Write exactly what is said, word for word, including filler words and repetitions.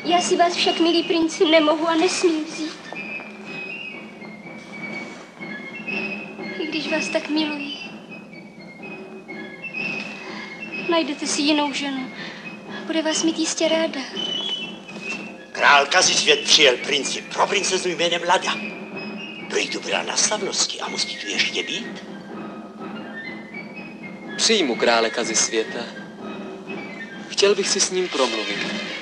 Já si vás však, milý princi, nemohu a nesmím vzít. I když vás tak miluji. Najdete si jinou ženu. Bude vás mít jistě ráda. Král Kazisvět přijel princi pro princeznu jménem Lada. Prý tu byla na slavnosti a musí tu ještě být. Přijmu krále Kazisvěta. Chtěl bych si s ním promluvit.